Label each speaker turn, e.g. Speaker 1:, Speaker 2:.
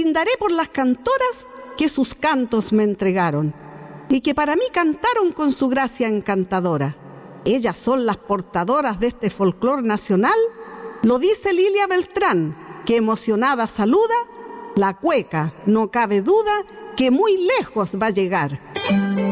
Speaker 1: brindaré por las cantoras que sus cantos me entregaron y que para mí cantaron con su gracia encantadora. Ellas son las portadoras de este folclor nacional, lo dice Lilia Beltrán, que emocionada saluda. La cueca, no cabe duda, que muy lejos va a llegar.